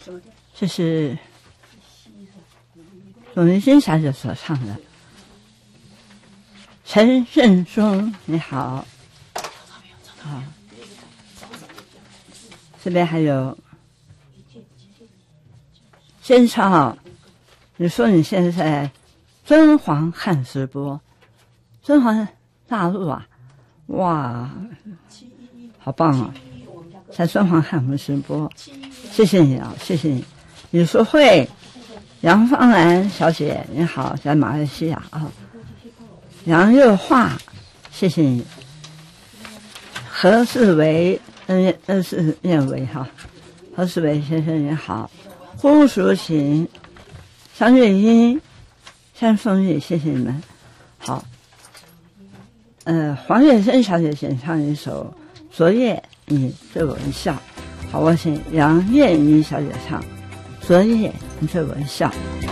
这是董玉金小姐所唱的。陈胜松，你好。好，这边还有先超，你说你现在在敦煌看直播，敦煌大陆啊，哇，好棒啊！在敦煌看我们直播，谢谢你啊，谢谢你。李淑慧、杨芳兰小姐你好，在马来西亚啊。杨又化，谢谢你。何世维，是念维哈，何世维先生你好。胡淑琴、张月英、山凤玉，谢谢你们。好，黄月珍小姐演唱一首《昨夜你对我一笑》，好，我请杨艳妮小姐唱《昨夜你对我一笑》。